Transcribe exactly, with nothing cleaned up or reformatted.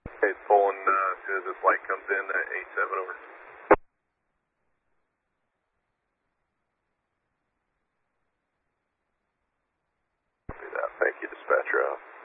Okay, pulling uh, as soon as this light comes in at eight seven over. Do that. Thank you, dispatcher out.